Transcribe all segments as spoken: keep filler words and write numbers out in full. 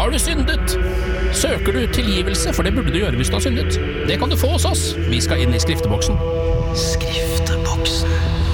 Har du syndet? Søker du tilgivelse? For det burde du gjøre hvis du har syndet. Det kan du få hos oss. Vi skal inn i skrifteboksen. Skrifteboksen.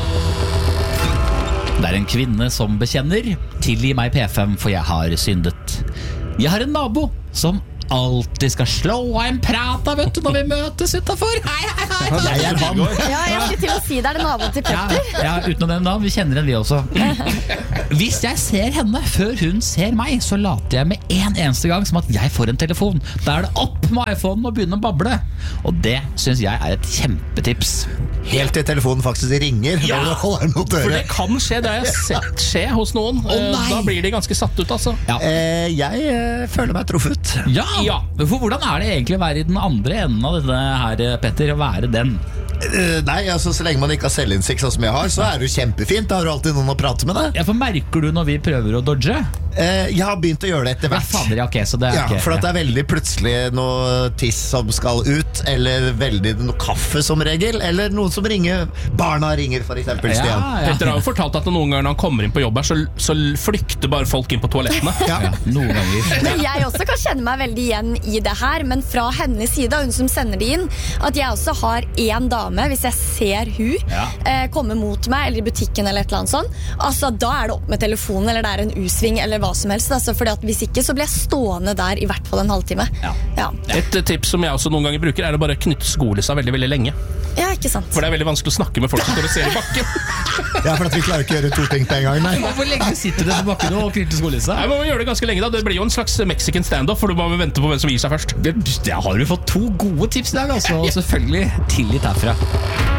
Det er en kvinne som bekjenner. Tilgi meg P fem, for jeg har syndet. Jeg har en nabo som alltid skal slå av en prat av, vet du, når vi møtes utenfor. Hei, hei, hei. Jeg er han. Ja, jeg skulle til å si det er det naboen til Petter. Ja, ja, uten å nevne navn, vi kjenner henne vi også. Hvis jeg ser henne før hun ser meg, så later jeg med en eneste gang som at jeg får en telefon. Da er det opp med iPhonen og begynne å bable. Og det synes jeg er et kjempetips. Helt til telefonen faktisk ringer. Ja, for det kan skje, det har jeg sett skje hos noen. Å, Da blir de ganske satt ut, altså. Ja. eh, Jeg eh, føler meg truffet. Ja, Ja. For hvordan er det egentlig å være i den andre enden av dette her, Petter? Å være den? Eh, Nei, altså så lenge man ikke har selvinnsikt sånn som jeg har, så er det jo kjempefint. Da har du alltid noen å prate med deg. Ja, for merker du når vi prøver å dodge? eh, Jeg har begynt å gjøre det etter Ja, hvert. fader, ja, ok, så det er Ja, ikke for at det er veldig plutselig noe tiss som skal ut, eller veldig noe kaffe som regel, eller noen som ringer. Barna ringer, for eksempel, Stian. ja, ja. Petter har jo fortalt at noen ganger når han kommer inn på jobb her, så, så flykter bare folk inn på toalettene. Ja. Ja, noen ganger. Men jeg også kan kjenne meg veldig igjen i det her, men fra hennes side, hun som sender det inn, at jeg også har en dame, hvis jeg ser hun Ja. eh, komme mot meg, eller i butikken eller et eller annet sånt, altså da er det opp med telefonen, eller det er en U-sving, eller hva som helst, altså, fordi at hvis ikke så blir jeg stående der i hvert fall en halvtime. Ja. Ja, Et eh, tips som jeg også noen ganger bruker, er å bare knytte skolissa veldig, veldig lenge. ja ikke sant. For det er veldig vanskelig å snakke med folk som står og ser i bakken. Ja, for at vi klarer ikke å gjøre to ting på en gang. Nei. Hvor lenge sitter du på bakken og knytter skolissa? Nei, men man gjør det ganske lenge da. Det blir jo en slags Mexican stand-off, for du må vente på hvem som gir seg først. Det, det har du fått to gode tips i dag, altså, og selvfølgelig tillit herfra.